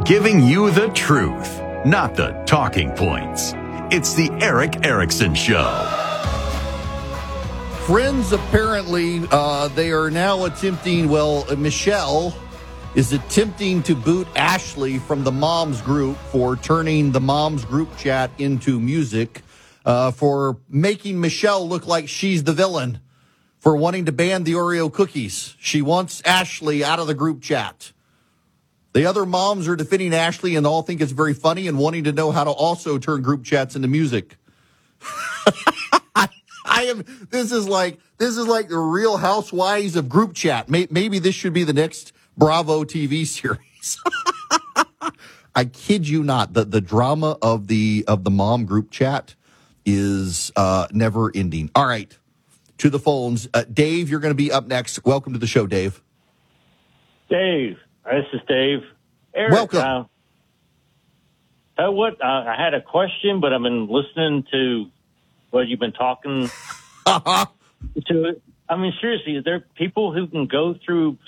Giving you the truth, not the talking points. It's the Eric Erickson Show. Friends, apparently, they are now attempting, Michelle is attempting to boot Ashley from the Moms group for turning the Moms group chat into music, for making Michelle look like she's the villain, for wanting to ban the Oreo cookies. She wants Ashley out of the group chat. The other moms are defending Ashley and all think it's very funny and wanting to know how to also turn group chats into music. This is like the Real Housewives of group chat. Maybe this should be the next Bravo TV series. I kid you not. The drama of the mom group chat is never ending. All right, to the phones. Dave, you're going to be up next. Welcome to the show, Dave. Dave, this is Dave. Eric, welcome. I had a question, but I've been listening to what you've been talking to. I mean, seriously, is there people who can go through